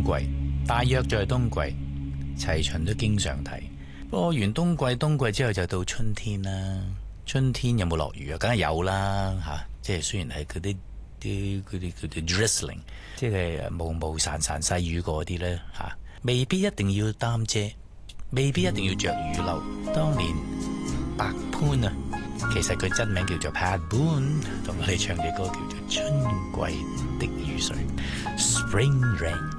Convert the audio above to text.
季，大約就係冬季，齊秦都經常睇。過完冬季之後就到春天啦。春天有冇落雨啊？梗係有啦嚇，即係雖然係嗰啲 drizzling， 即係毛潺潺細雨嗰啲咧嚇，未必一定要擔遮，未必一定要着雨褸。當年白潘啊，其實佢真名叫做 Pat Boone， 同我哋唱嘅歌叫做《春季的雨水》 （Spring Rain）。